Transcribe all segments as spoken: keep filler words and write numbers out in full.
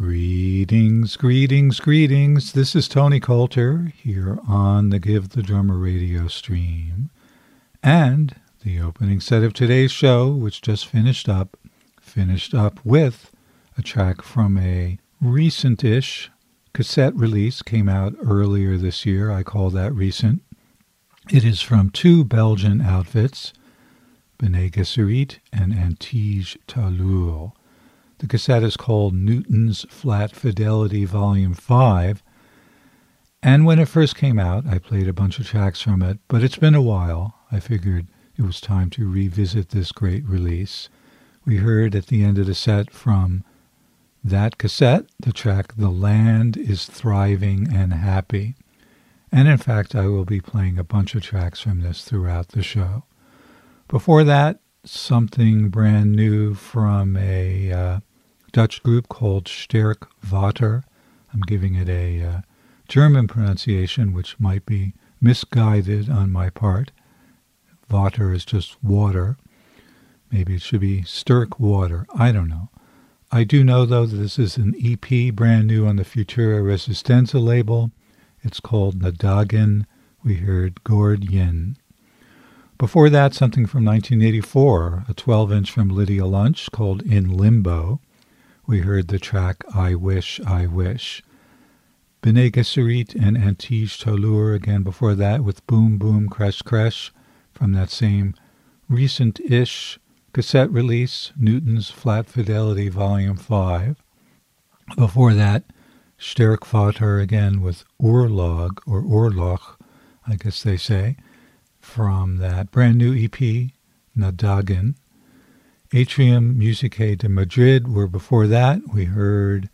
Greetings, greetings, greetings. This is Tony Coulter here on the Give the Drummer radio stream. And the opening set of today's show, which just finished up, finished up with a track from a recent-ish cassette release, came out earlier this year. I call that recent. It is from two Belgian outfits, Bene Gesserit and Antige Talur. The cassette is called Newton's Flat Fidelity Volume five, and when it first came out, I played a bunch of tracks from it, but it's been a while. I figured it was time to revisit this great release. We heard at the end of the set from that cassette the track The Land is Thriving and Happy, and in fact I will be playing a bunch of tracks from this throughout the show. Before that, something brand new from a uh, Dutch group called Sterk Water. I'm giving it a uh, German pronunciation, which might be misguided on my part. Water is just water. Maybe it should be Sterk Water. I don't know. I do know, though, that this is an E P brand new on the Futura Resistenza label. It's called Nadagen. We heard Gord Yin. Before that, something from nineteen eighty-four, a twelve-inch from Lydia Lunch called In Limbo. We heard the track I Wish, I Wish. Bene Gesserit and Antige Talur again before that with Boom Boom Crash Crash from that same recent-ish cassette release, Newton's Flat Fidelity Volume five. Before that, Sterk Vater again with Oorlog, or Oorlog, I guess they say, from that brand new E P, Nadagen. Atrium Musicae de Madrid were before that. We heard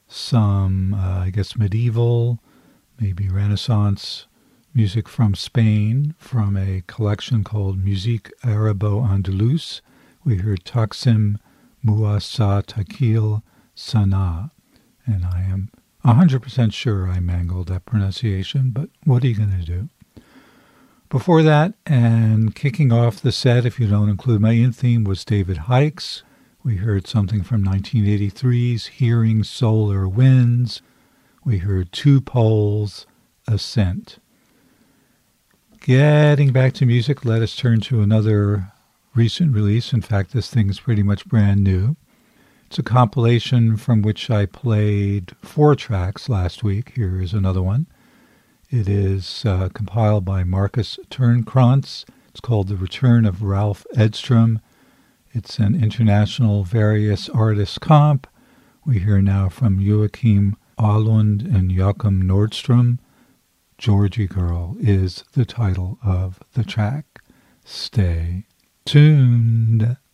some, uh, I guess, medieval, maybe Renaissance music from Spain, from a collection called Musique Arabo-Andalus. We heard Taksim Muasa Takil Sana, and I am one hundred percent sure I mangled that pronunciation, but what are you going to do? Before that, and kicking off the set, if you don't include my in-theme, was David Hikes. We heard something from nineteen eighty-three's Hearing Solar Winds. We heard Two Poles, Ascent. Getting back to music, let us turn to another recent release. In fact, this thing is pretty much brand new. It's a compilation from which I played four tracks last week. Here is another one. It is uh, compiled by Marcus Turnkrantz. It's called The Return of Ralph Edstrom. It's an international various artists comp. We hear now from Joachim Ahlund and Joachim Nordstrom. Georgie Girl is the title of the track. Stay tuned.